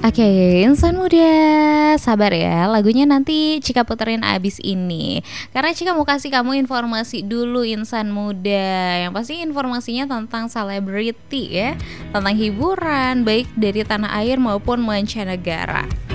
Oke, insan muda, sabar ya, lagunya nanti Cika puterin abis ini. Karena Cika mau kasih kamu informasi dulu insan muda. Yang pasti informasinya tentang selebriti ya, tentang hiburan baik dari tanah air maupun mancanegara.